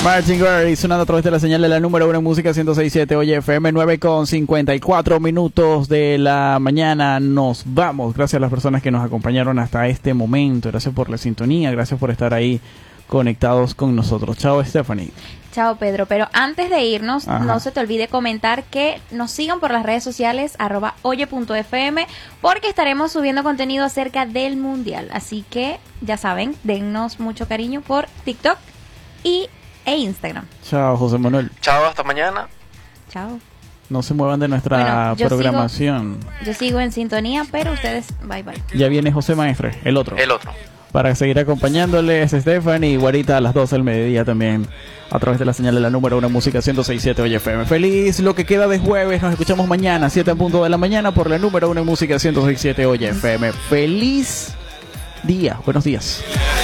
Martin Garrix sonando a través de la señal de la número 1 en música 106.7. Oye, FM 9:54 minutos de la mañana. Nos vamos. Gracias a las personas que nos acompañaron hasta este momento. Gracias por la sintonía. Gracias por estar ahí conectados con nosotros. Chao, Stephanie. Chao, Pedro. Pero antes de irnos, Ajá, no se te olvide comentar que nos sigan por las redes sociales @oye.fm, porque estaremos subiendo contenido acerca del Mundial. Así que, ya saben, dennos mucho cariño por TikTok e Instagram. Chao, José Manuel. Chao, hasta mañana. Chao. No se muevan de nuestra programación. Yo sigo en sintonía, pero ustedes, bye. Ya viene José Maestre, el otro. El otro. Para seguir acompañándoles, Stephanie y Guarita a las 12 del mediodía también, a través de la señal de la número 1 música 106.7 Oye FM. Feliz lo que queda de jueves. Nos escuchamos mañana, 7 en punto de la mañana, por la número 1 música 106.7 Oye FM. Feliz día. Buenos días.